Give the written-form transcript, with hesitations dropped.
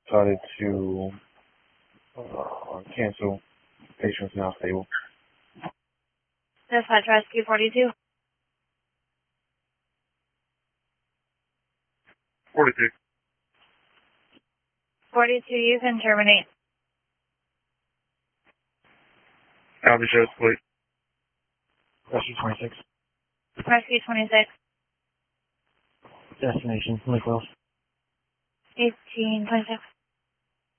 decided to cancel. Patient's now stable. Dispatch Rescue 42. 42. 42, you can terminate. Copy, shows complete. Rescue 26. Rescue 26. Destination, Lake Wells. 1826.